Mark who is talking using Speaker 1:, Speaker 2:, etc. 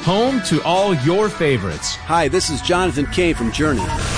Speaker 1: home to all your favorites.
Speaker 2: Hi, this is Jonathan Kay from Journey.